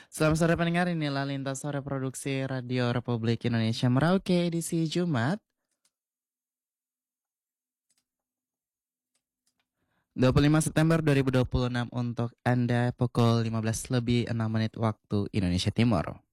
Selamat sore pendengar, inilah Lintas Sore Produksi Radio Republik Indonesia Merauke edisi Jumat 25 September 2026 untuk Anda pukul 15 lebih 6 menit waktu Indonesia Timur.